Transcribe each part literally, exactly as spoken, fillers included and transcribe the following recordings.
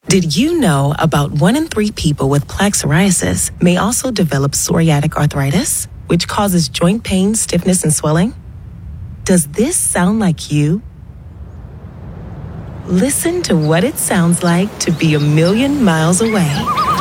Did you know about one in three people with plaque psoriasis may also develop psoriatic arthritis, which causes joint pain, stiffness, and swelling? Does this sound like you? Listen to what it sounds like to be a million miles away.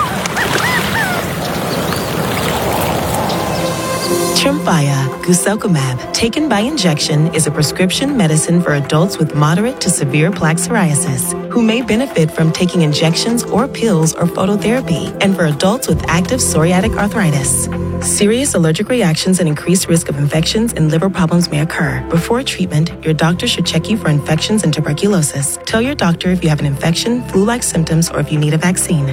Tremfya guselkumab, taken by injection, is a prescription medicine for adults with moderate to severe plaque psoriasis who may benefit from taking injections or pills or phototherapy, and for adults with active psoriatic arthritis. Serious allergic reactions and increased risk of infections and liver problems may occur. Before treatment, your doctor should check you for infections and tuberculosis. Tell your doctor if you have an infection, flu-like symptoms, or if you need a vaccine.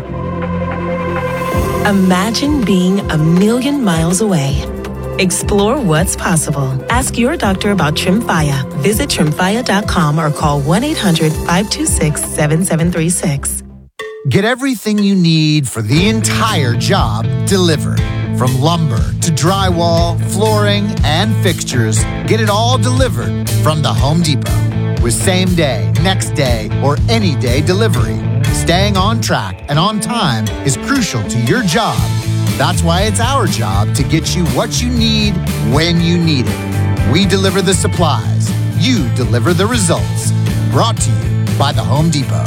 Imagine being a million miles away. Explore what's possible. Ask your doctor about Tremfya. Visit tremfya dot com or call one eight hundred, five two six, seven seven three six. Get everything you need for the entire job delivered. From lumber to drywall, flooring, and fixtures, get it all delivered from the Home Depot. With same day, next day, or any day delivery, staying on track and on time is crucial to your job. That's why it's our job to get you what you need when you need it. We deliver the supplies. You deliver the results. Brought to you by the Home Depot.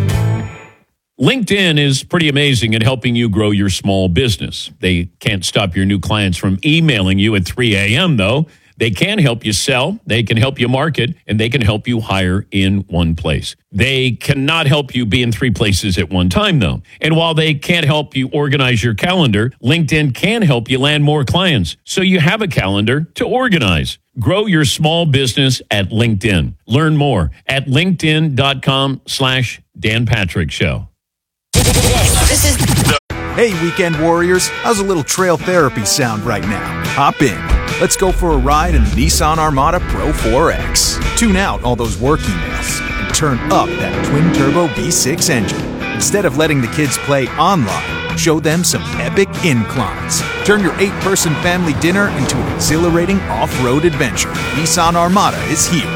LinkedIn is pretty amazing at helping you grow your small business. They can't stop your new clients from emailing you at three a.m., though. They can help you sell, they can help you market, and they can help you hire in one place. They cannot help you be in three places at one time, though. And while they can't help you organize your calendar, LinkedIn can help you land more clients, so you have a calendar to organize. Grow your small business at LinkedIn. Learn more at linkedin.com slash Dan Patrick Show. This is the- Hey, weekend warriors. How's a little trail therapy sound right now? Hop in. Let's go for a ride in the Nissan Armada Pro four X. Tune out all those work emails and turn up that twin-turbo V six engine. Instead of letting the kids play online, show them some epic inclines. Turn your eight-person family dinner into an exhilarating off-road adventure. Nissan Armada is here.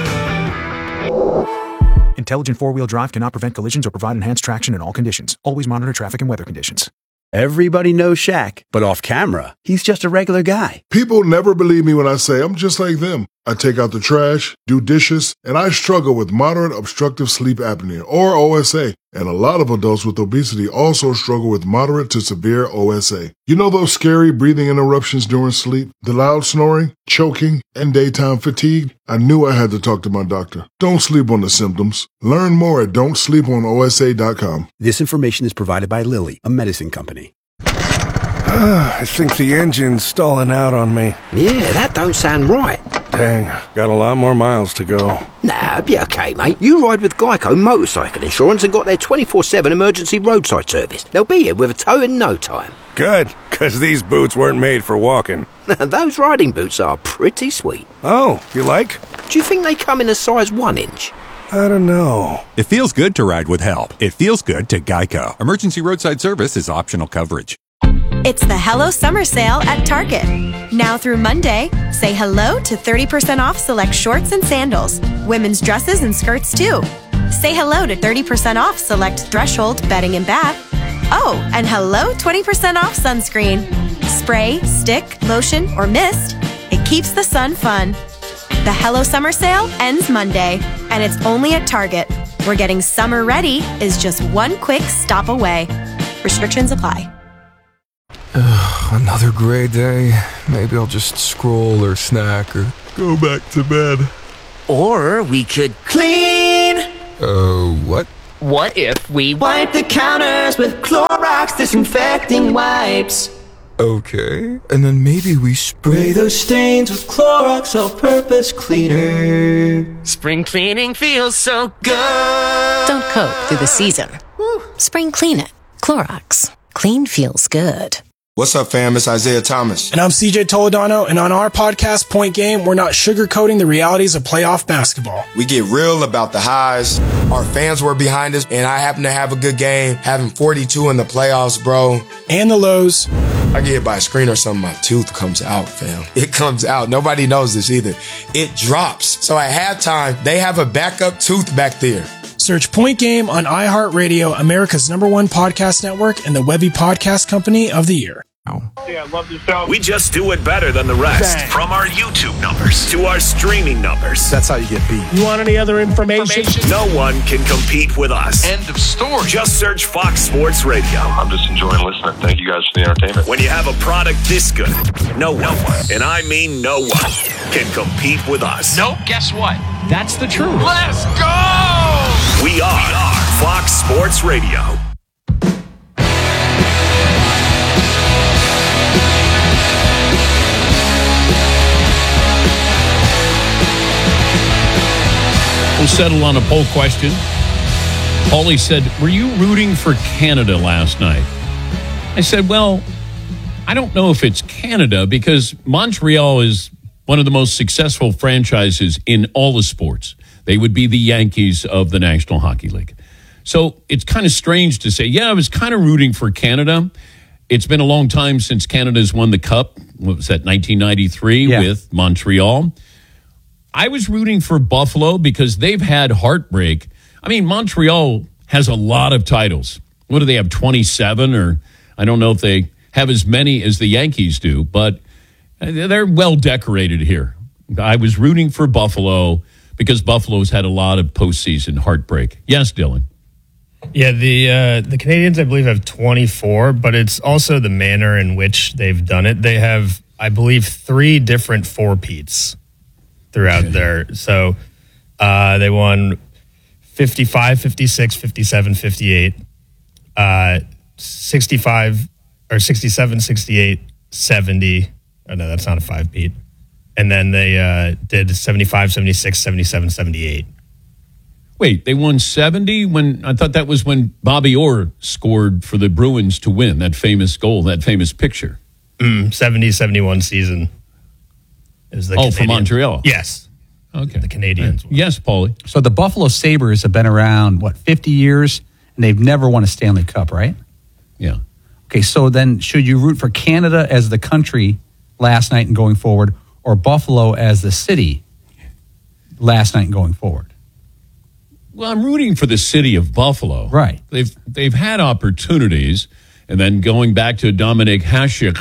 Intelligent four-wheel drive cannot prevent collisions or provide enhanced traction in all conditions. Always monitor traffic and weather conditions. Everybody knows Shaq, but off camera, he's just a regular guy. People never believe me when I say I'm just like them. I take out the trash, do dishes, and I struggle with moderate obstructive sleep apnea, or O S A. And a lot of adults with obesity also struggle with moderate to severe O S A. You know those scary breathing interruptions during sleep, the loud snoring, choking, and daytime fatigue? I knew I had to talk to my doctor. Don't sleep on the symptoms. Learn more at don't sleep on O S A dot com. This information is provided by Lilly, a medicine company. I think the engine's stalling out on me. Yeah, that don't sound right. Dang, got a lot more miles to go. Nah, be okay, mate. You ride with Geico Motorcycle Insurance and got their twenty-four seven emergency roadside service. They'll be here with a tow in no time. Good, because these boots weren't made for walking. Those riding boots are pretty sweet. Oh, you like? Do you think they come in a size one inch? I don't know. It feels good to ride with help. It feels good to Geico. Emergency roadside service is optional coverage. It's the Hello Summer Sale at Target. Now through Monday, say hello to thirty percent off select shorts and sandals, women's dresses and skirts too. Say hello to thirty percent off select Threshold bedding and bath. Oh, and hello twenty percent off sunscreen. Spray, stick, lotion, or mist. It keeps the sun fun. The Hello Summer Sale ends Monday, and it's only at Target, where getting summer ready is just one quick stop away. Restrictions apply. Ugh, another gray day. Maybe I'll just scroll or snack or go back to bed. Or we could clean. Oh, uh, what? What if we wipe the counters with Clorox disinfecting wipes? Okay, and then maybe we spray those stains with Clorox all-purpose cleaner. Spring cleaning feels so good. Don't cope through the season. Woo. Spring clean it. Clorox. Clean feels good. What's up, fam? It's Isaiah Thomas. And I'm C J Toledano, and on our podcast, Point Game, we're not sugarcoating the realities of playoff basketball. We get real about the highs. Our fans were behind us, and I happen to have a good game, having forty-two in the playoffs, bro. And the lows. I get hit by a screen or something, my tooth comes out, fam. It comes out. Nobody knows this either. It drops. So at halftime, they have a backup tooth back there. Search Point Game on iHeartRadio, America's number one podcast network, and the Webby Podcast Company of the Year. Yeah, I love the show. We just do it better than the rest. Bang. From our YouTube numbers to our streaming numbers. That's how you get beat. You want any other information? information? No one can compete with us. End of story. Just search Fox Sports Radio. I'm just enjoying listening. Thank you guys for the entertainment. When you have a product this good, no one, no one, and I mean no one, can compete with us. Nope, guess what? That's the truth. Let's go! We are, we are Fox Sports Radio. We'll settle on a poll question. Paulie said, were you rooting for Canada last night? I said, well, I don't know if it's Canada because Montreal is one of the most successful franchises in all the sports. They would be the Yankees of the National Hockey League. So it's kind of strange to say, yeah, I was kind of rooting for Canada. It's been a long time since Canada's won the Cup. What was that, nineteen ninety-three yeah. with Montreal? I was rooting for Buffalo because they've had heartbreak. I mean, Montreal has a lot of titles. What do they have, twenty-seven? Or I don't know if they have as many as the Yankees do, but they're well decorated here. I was rooting for Buffalo because Buffalo's had a lot of postseason heartbreak. Yes, Dylan. Yeah, the uh, the Canadians, I believe, have twenty-four, but it's also the manner in which they've done it. They have, I believe, three different four-peats throughout there. So uh, they won fifty-five, fifty-six, fifty-seven, fifty-eight, uh, sixty-five, or sixty-seven, sixty-eight, seventy. Oh, no, that's not a five-peat. And then they uh, did seventy-five, seventy-six, seventy-seven, seventy-eight. Wait, they won seventy when I thought that was when Bobby Orr scored for the Bruins to win that famous goal, that famous picture. Mm, seventy, seventy-one season. Is the oh, Canadian. For Montreal? Yes. Okay. The Canadians. Right. Yes, Paulie. So the Buffalo Sabres have been around, what, fifty years, and they've never won a Stanley Cup, right? Yeah. Okay, so then should you root for Canada as the country last night and going forward, or Buffalo as the city last night and going forward? Well, I'm rooting for the city of Buffalo. Right. They've they've had opportunities, and then going back to Dominic Hasek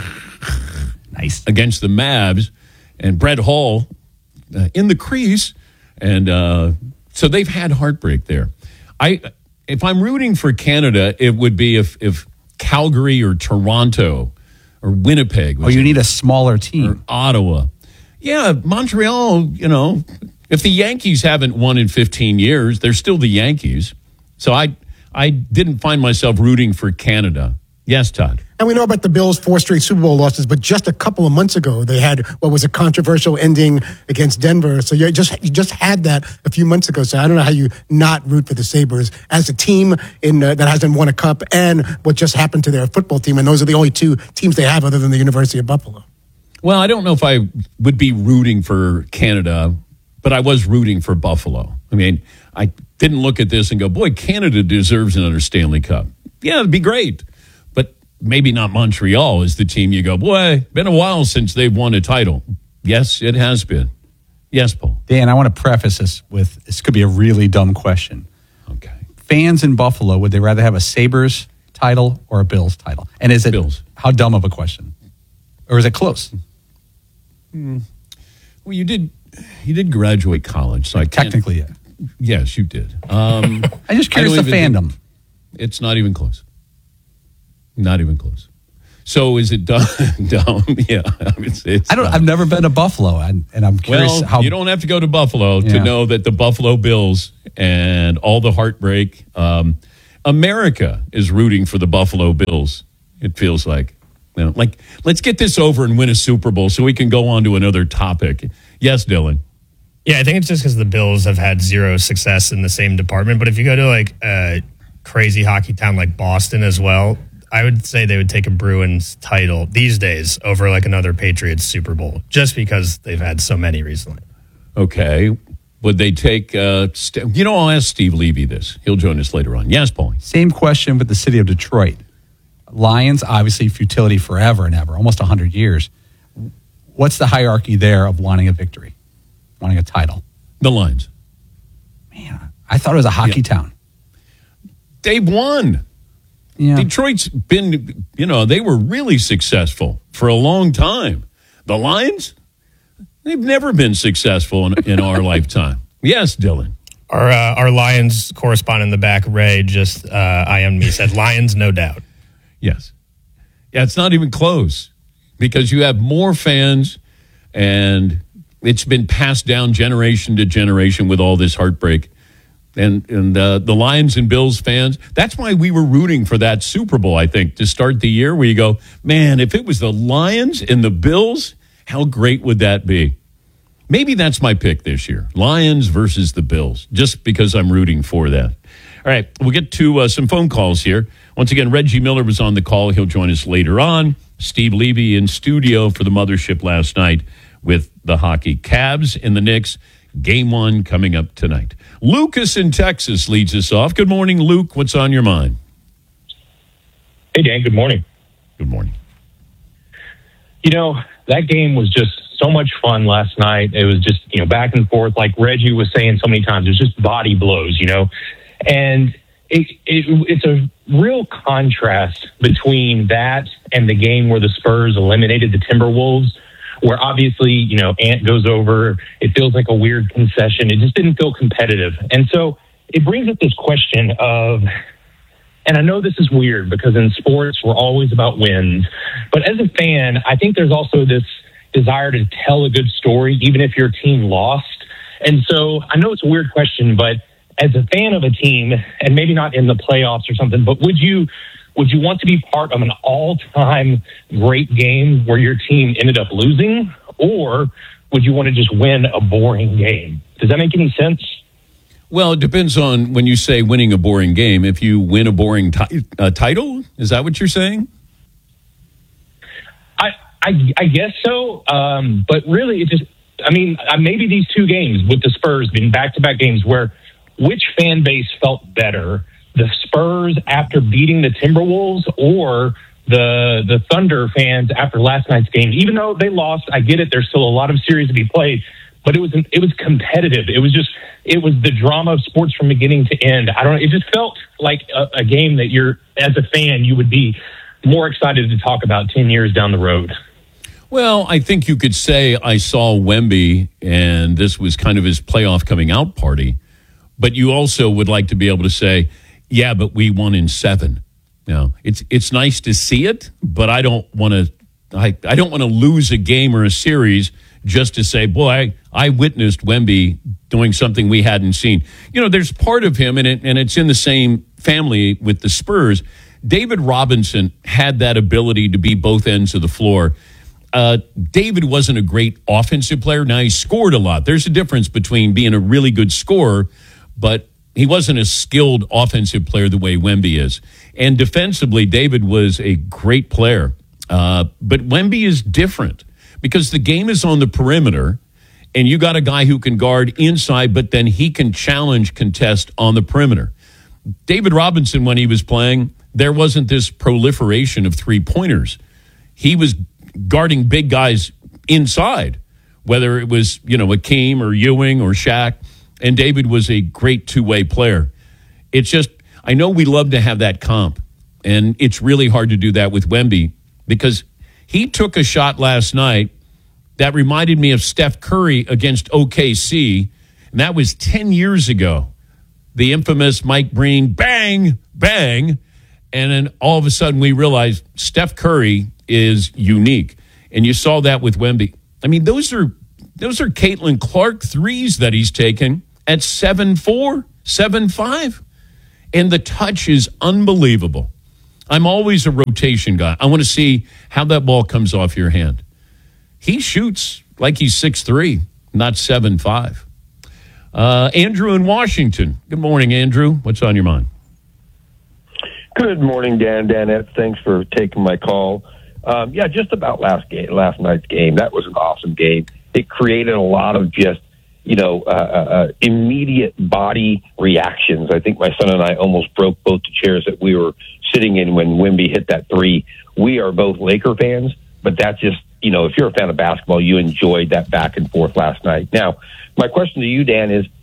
nice. against the Mavs, and Brett Hull uh, in the crease, and uh, so they've had heartbreak there. I, if I'm rooting for Canada, it would be if if Calgary or Toronto or Winnipeg. Oh, you need a smaller team. Or Ottawa. Yeah, Montreal, you know, if the Yankees haven't won in fifteen years, they're still the Yankees. So I I didn't find myself rooting for Canada. Yes, Todd. And we know about the Bills' four straight Super Bowl losses, but just a couple of months ago, they had what was a controversial ending against Denver. So you just you just had that a few months ago. So I don't know how you not root for the Sabres as a team in uh, that hasn't won a cup, and what just happened to their football team. And those are the only two teams they have other than the University of Buffalo. Well, I don't know if I would be rooting for Canada, but I was rooting for Buffalo. I mean, I didn't look at this and go, boy, Canada deserves another Stanley Cup. Yeah, it'd be great. But maybe not Montreal is the team you go, boy, been a while since they've won a title. Yes, it has been. Yes, Paul. Dan, I want to preface this with, this could be a really dumb question. Okay. Fans in Buffalo, would they rather have a Sabres title or a Bills title? And is it, Bills. How dumb of a question? Or is it close? Hmm. Well, you did you did graduate college, so I can't, technically, yeah. Yes, you did. Um, I'm just curious the fandom. Think, it's not even close. Not even close. So is it dumb? dumb? Yeah, it's, it's I don't. dumb. I've never been to Buffalo, and, and I'm curious well, how. You don't have to go to Buffalo yeah. to know that the Buffalo Bills and all the heartbreak. Um, America is rooting for the Buffalo Bills. It feels like. You know, like, let's get this over and win a Super Bowl so we can go on to another topic. Yes, Dylan. Yeah, I think it's just because the Bills have had zero success in the same department. But if you go to like a crazy hockey town like Boston as well, I would say they would take a Bruins title these days over like another Patriots Super Bowl, just because they've had so many recently. Okay. Would they take, uh, st- you know, I'll ask Steve Levy this. He'll join us later on. Yes, Paul. Same question with the city of Detroit. Lions, obviously futility forever and ever, almost one hundred years. What's the hierarchy there of wanting a victory, wanting a title? The Lions. Man, I thought it was a hockey Yeah. town. They've won. Yeah. Detroit's been, you know, they were really successful for a long time. The Lions, they've never been successful in, in our lifetime. Yes, Dylan. Our uh, our Lions correspondent in the back, Ray, just uh, I am me said Lions, no doubt. Yes. Yeah, it's not even close because you have more fans and it's been passed down generation to generation with all this heartbreak. And and uh, the Lions and Bills fans, that's why we were rooting for that Super Bowl, I think, to start the year where you go, man, if it was the Lions and the Bills, how great would that be? Maybe that's my pick this year, Lions versus the Bills, just because I'm rooting for that. All right, we'll get to uh, some phone calls here. Once again, Reggie Miller was on the call. He'll join us later on. Steve Levy in studio for the mothership last night with the hockey. Cavs and the Knicks, game one coming up tonight. Lucas in Texas leads us off. Good morning, Luke. What's on your mind? Hey, Dan. Good morning. Good morning. You know, that game was just so much fun last night. It was just, you know, back and forth, like Reggie was saying so many times. It was just body blows, you know. And it, it, it's a real contrast between that and the game where the Spurs eliminated the Timberwolves, where obviously, you know, Ant goes over. It feels like a weird concession. It just didn't feel competitive. And so it brings up this question of, and I know this is weird because in sports, we're always about wins. But as a fan, I think there's also this desire to tell a good story, even if your team lost. And so I know it's a weird question, but as a fan of a team, and maybe not in the playoffs or something, but would you would you want to be part of an all-time great game where your team ended up losing? Or would you want to just win a boring game? Does that make any sense? Well, it depends on when you say winning a boring game. If you win a boring ti- uh, title, is that what you're saying? I I, I guess so. Um, but really, it just, I mean, uh, maybe these two games with the Spurs being back-to-back games where which fan base felt better, the Spurs after beating the Timberwolves or the the Thunder fans after last night's game? Even though they lost, I get it. There's still a lot of series to be played, but it was it was competitive. It was just it was the drama of sports from beginning to end. I don't. It just felt like a, a game that you're, as a fan, you would be more excited to talk about ten years down the road. Well, I think you could say I saw Wemby, and this was kind of his playoff coming out party. But you also would like to be able to say, yeah, but we won in seven. Now, it's it's nice to see it, but I don't want to I, I don't want to lose a game or a series just to say, boy, I, I witnessed Wemby doing something we hadn't seen. You know, there's part of him, and it, and it's in the same family with the Spurs. David Robinson had that ability to be both ends of the floor. Uh, David wasn't a great offensive player. Now, he scored a lot. There's a difference between being a really good scorer, but he wasn't a skilled offensive player the way Wemby is. And defensively, David was a great player. Uh, but Wemby is different because the game is on the perimeter, and you got a guy who can guard inside, but then he can challenge, contest on the perimeter. David Robinson, when he was playing, there wasn't this proliferation of three-pointers. He was guarding big guys inside, whether it was, you know, Akeem or Ewing or Shaq, and David was a great two-way player. It's just, I know we love to have that comp, and it's really hard to do that with Wemby because he took a shot last night that reminded me of Steph Curry against O K C, and that was ten years ago. The infamous Mike Breen, bang, bang, and then all of a sudden we realized Steph Curry is unique, and you saw that with Wemby. I mean, those are those are Caitlin Clark threes that he's taken at seven four, seven five, and the touch is unbelievable. I'm always a rotation guy. I want to see how that ball comes off your hand. He shoots like he's six three, not seven five. Uh, Andrew in Washington. Good morning, Andrew. What's on your mind? Good morning, Dan. Dan, thanks for taking my call. Um, yeah, just about last game, last night's game. That was an awesome game. It created a lot of just, you know, uh, uh, immediate body reactions. I think my son and I almost broke both the chairs that we were sitting in when Wemby hit that three. We are both Laker fans, but that's just, you know, if you're a fan of basketball, you enjoyed that back and forth last night. Now, my question to you, Dan, is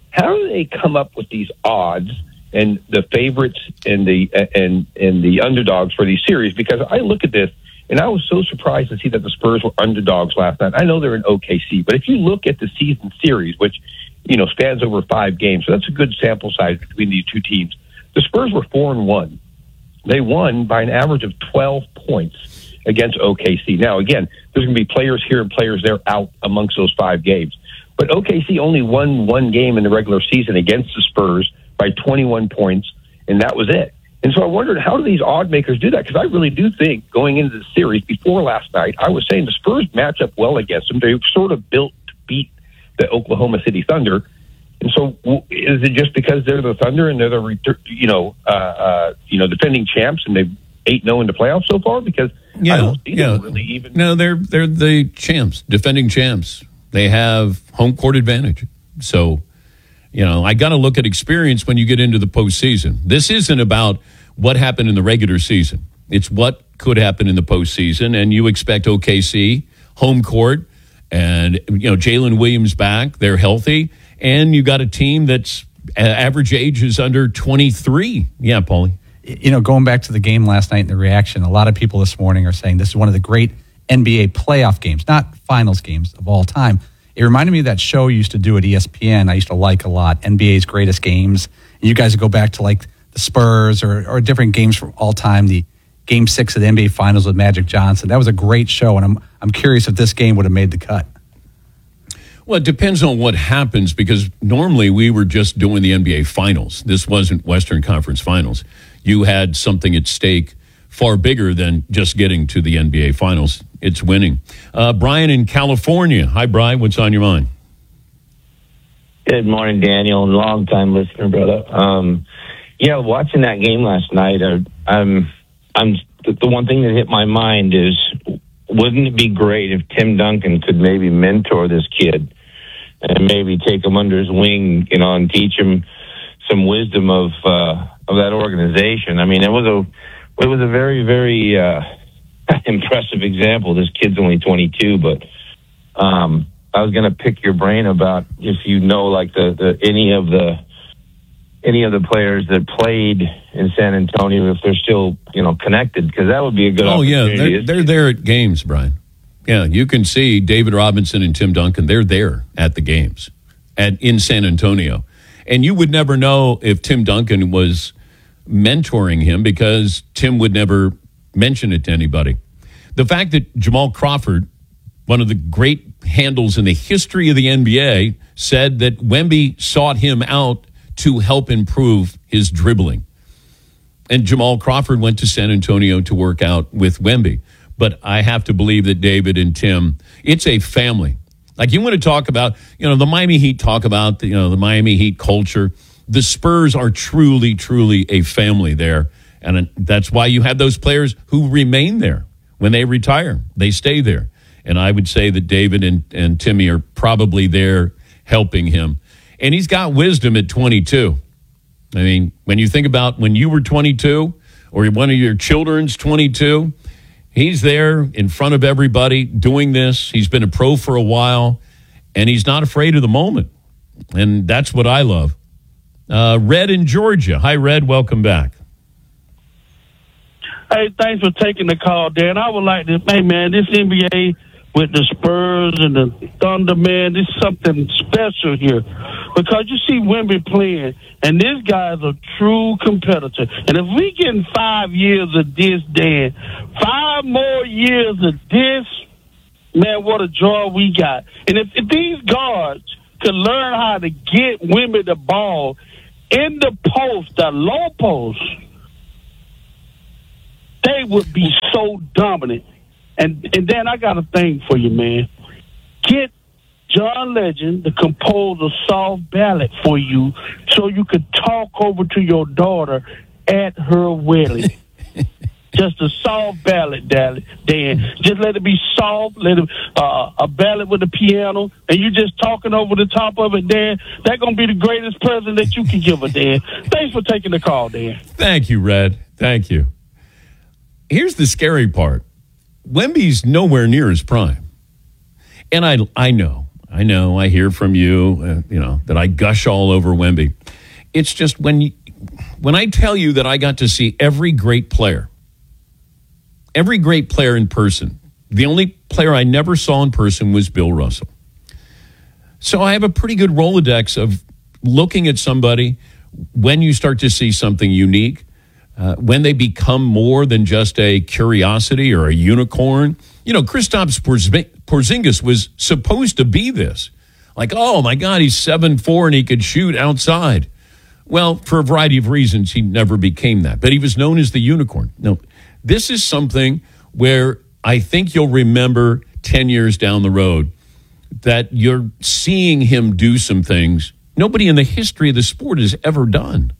how do they come up with these odds and the favorites and the and and the underdogs for these series? Because I look at this and I was so surprised to see that the Spurs were underdogs last night. I know they're in O K C, but if you look at the season series, which you know spans over five games, so that's a good sample size between these two teams. The Spurs were four and one. They won by an average of twelve points against O K C. Now, again, there's going to be players here and players there out amongst those five games. But O K C only won one game in the regular season against the Spurs by twenty-one points, and that was it. And so I wondered, how do these odd makers do that? Because I really do think going into the series before last night, I was saying the Spurs match up well against them. They sort of built to beat the Oklahoma City Thunder. And so is it just because they're the Thunder and they're the, you know, uh, uh, you know, defending champs and they've eight and oh in the playoffs so far? Because yeah, I don't see yeah. them really even. No, they're, they're the champs, defending champs. They have home court advantage. So, you know, I got to look at experience when you get into the postseason. This isn't about what happened in the regular season. It's what could happen in the postseason, and you expect O K C, home court, and, you know, Jalen Williams back. They're healthy, and you got a team that's uh, average age is under twenty-three. Yeah, Paulie. You know, going back to the game last night and the reaction, a lot of people this morning are saying this is one of the great N B A playoff games, not finals games of all time. It reminded me of that show you used to do at E S P N I used to like a lot, N B A's Greatest Games. And you guys would go back to like the Spurs or, or different games from all time, the Game Six of the N B A Finals with Magic Johnson. That was a great show, and I'm I'm curious if this game would have made the cut. Well, it depends on what happens, because normally we were just doing the N B A Finals. This wasn't Western Conference Finals. You had something at stake far bigger than just getting to the N B A Finals. It's winning. Uh, Brian in California. Hi, Brian. What's on your mind? Good morning, Daniel, and long-time listener, brother. Um, yeah, watching that game last night, I, I'm, I'm the one thing that hit my mind is, wouldn't it be great if Tim Duncan could maybe mentor this kid and maybe take him under his wing, you know, and teach him some wisdom of uh, of that organization? I mean, it was a it was a very very uh, impressive example. This kid's only twenty-two, but um, I was going to pick your brain about if you know, like the, the any of the any of the players that played in San Antonio, if they're still, you know, connected, because that would be a good oh, opportunity. Oh, yeah, they're, they're there at games, Brian. Yeah, you can see David Robinson and Tim Duncan. They're there at the games at in San Antonio. And you would never know if Tim Duncan was mentoring him, because Tim would never mention it to anybody. The fact that Jamal Crawford, one of the great handles in the history of the N B A, said that Wemby sought him out to help improve his dribbling. And Jamal Crawford went to San Antonio to work out with Wemby. But I have to believe that David and Tim, it's a family. Like, you want to talk about, you know, the Miami Heat talk about, you know, the Miami Heat culture. The Spurs are truly, truly a family there. And that's why you have those players who remain there. When they retire, they stay there. And I would say that David and, and Timmy are probably there helping him. And he's got wisdom at twenty-two. I mean, when you think about when you were twenty-two or one of your children's twenty-two, he's there in front of everybody doing this. He's been a pro for a while, and he's not afraid of the moment. And that's what I love. Uh, Red in Georgia. Hi, Red. Welcome back. Hey, thanks for taking the call, Dan. I would like to, hey, man, this N B A with the Spurs and the Thunder, man, this is something special here. Because you see Wemby playing, and this guy is a true competitor. And if we get five years of this, Dan, five more years of this, man, what a joy we got. And if, if these guards could learn how to get Wemby the ball in the post, the low post, they would be so dominant. And and then I got a thing for you, man. Get John Legend to compose a soft ballad for you so you could talk over to your daughter at her wedding. Just a soft ballad, Dan. Just let it be soft, let it uh, a ballad with the piano, and you just talking over the top of it, Dan. That's going to be the greatest present that you can give her, Dan. Thanks for taking the call, Dan. Thank you, Red. Thank you. Here's the scary part. Wemby's nowhere near his prime. And I I know. I know, I hear from you, uh, you know, that I gush all over Wemby. It's just when you, when I tell you that I got to see every great player, every great player in person, the only player I never saw in person was Bill Russell. So I have a pretty good Rolodex of looking at somebody when you start to see something unique, uh, when they become more than just a curiosity or a unicorn. You know, Kristaps Porzingis was supposed to be this. Like, oh, my God, he's seven foot four and he could shoot outside. Well, for a variety of reasons, he never became that. But he was known as the unicorn. No, this is something where I think you'll remember ten years down the road that you're seeing him do some things nobody in the history of the sport has ever done.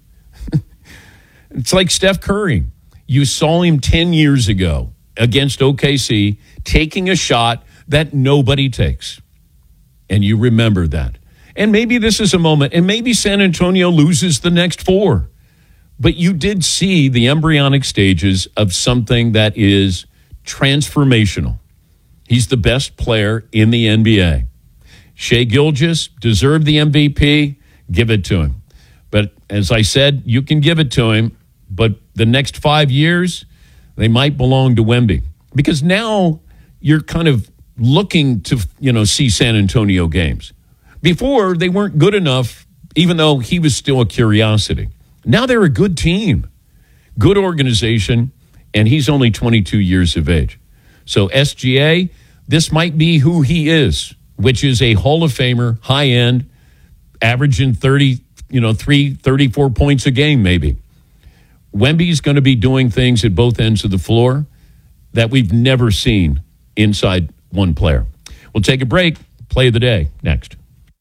It's like Steph Curry. You saw him ten years ago against O K C taking a shot that nobody takes. And you remember that. And maybe this is a moment, and maybe San Antonio loses the next four. But you did see the embryonic stages of something that is transformational. He's the best player in the N B A. Shai Gilgeous deserved the M V P. Give it to him. But as I said, you can give it to him, but the next five years, they might belong to Wemby. Because now you're kind of looking to, you know, see San Antonio games. Before, they weren't good enough, even though he was still a curiosity. Now they're a good team, good organization, and he's only twenty-two years of age. So S G A, this might be who he is, which is a Hall of Famer, high end, averaging thirty, you know, three, thirty-four points a game, maybe. Wemby's going to be doing things at both ends of the floor that we've never seen inside one player. We'll take a break. Play of the day next.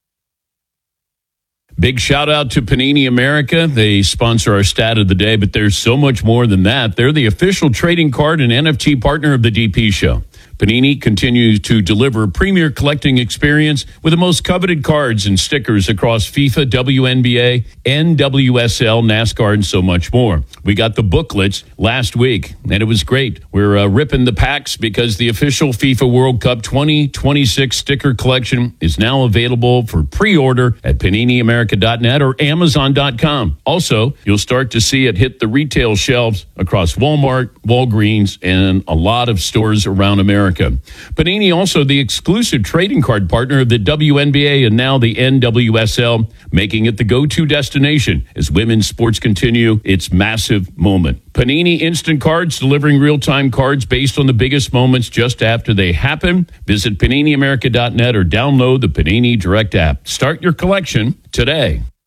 Big shout out to Panini America. They sponsor our stat of the day, but there's so much more than that. They're the official trading card and N F T partner of the D P Show. Panini continues to deliver a premier collecting experience with the most coveted cards and stickers across FIFA, W N B A, N W S L, NASCAR, and so much more. We got the booklets last week, and it was great. We're uh, ripping the packs because the official FIFA World Cup twenty twenty-six sticker collection is now available for pre-order at panini america dot net or amazon dot com. Also, you'll start to see it hit the retail shelves across Walmart, Walgreens, and a lot of stores around America. Panini also the exclusive trading card partner of the W N B A and now the N W S L, making it the go-to destination as women's sports continue its massive moment. Panini Instant Cards, delivering real-time cards based on the biggest moments just after they happen. Visit panini america dot net or download the Panini Direct app. Start your collection today.